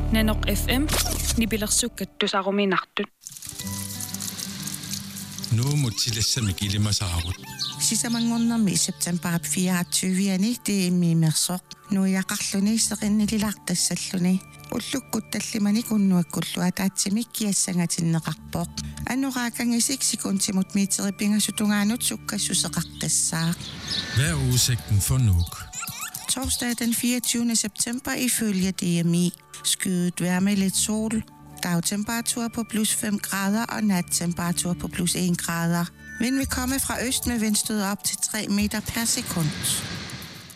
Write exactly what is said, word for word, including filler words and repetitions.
Nanok F M nipilersukkat tusaruminartut. Nu mutilissamik ilimasaarut. Sisamangornermi september fireogtyve det er mimersoq. Nu yaqarluni seqinnililartassalluni. Ullukkut tallimani kunnuakkullu ataatsimik kiassangatinneqarpoq. Anuraakangisik sikuntimut miiteripingassutungaanut sukkassuseqartassaaq. Hvad er udsigten for Nuuk? Torsdag den fireogtyvende september ifølge D M I. Skyet vejr med lidt sol. Dagtemperatur på plus fem grader og nattemperatur på plus en grader. Vind vil komme fra øst med vindstød op til tre meter per sekund.